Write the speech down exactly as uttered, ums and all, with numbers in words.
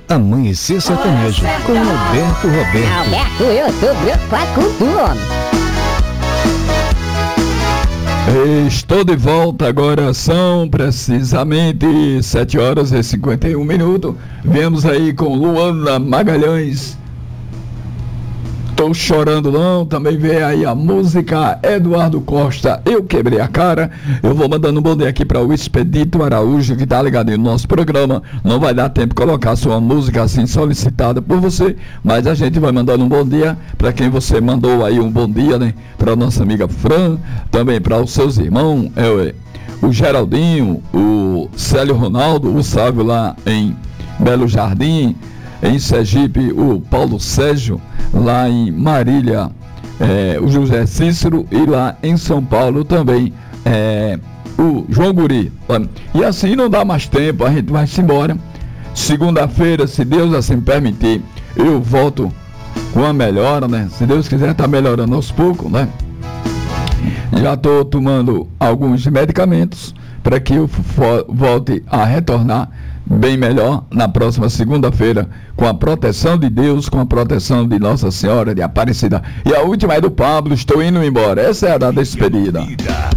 Amanhecer Sertanejo, com Alberto Roberto. Alberto, eu tô preocupado com tudo, homem. Estou de volta, agora são precisamente sete horas e cinquenta e um minutos. Viemos aí com Luana Magalhães. Tô chorando não, também vem aí a música Eduardo Costa, Eu Quebrei a Cara. Eu vou mandando um bom dia aqui para o Expedito Araújo, que tá ligado no nosso programa. Não vai dar tempo de colocar sua música assim solicitada por você, mas a gente vai mandando um bom dia para quem você mandou aí um bom dia, né? Para nossa amiga Fran, também para os seus irmãos, é, o Geraldinho, o Célio Ronaldo, o Sávio lá em Belo Jardim, em Sergipe, o Paulo Sérgio, lá em Marília, é, o José Cícero, e lá em São Paulo também, é, o João Guri. E assim não dá mais tempo, a gente vai se embora. Segunda-feira, se Deus assim permitir, eu volto com a melhora, né? Se Deus quiser, tá melhorando aos poucos, né? Já estou tomando alguns medicamentos para que eu volte a retornar bem melhor na próxima segunda-feira, com a proteção de Deus, com a proteção de Nossa Senhora de Aparecida. E a última é do Pablo, estou indo embora. Essa é a da despedida.